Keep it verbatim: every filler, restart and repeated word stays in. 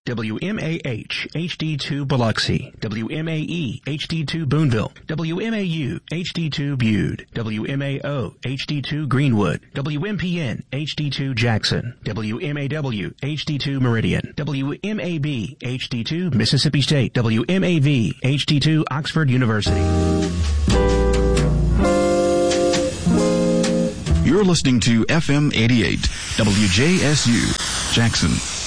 W M A H H D two Biloxi, W M A E H D two Boonville, W M A U H D two Bude, W M A O H D two Greenwood, W M P N H D two Jackson, W M A W H D two Meridian, W M A B H D two Mississippi State, W M A V H D two Oxford University. You're listening to F M eighty-eight, W J S U, Jackson.